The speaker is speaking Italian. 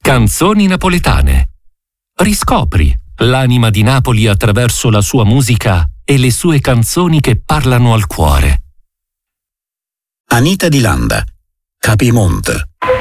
Canzoni napoletane. Riscopri l'anima di Napoli attraverso la sua musica e le sue canzoni che parlano al cuore. Anita Di Landa, Capimont.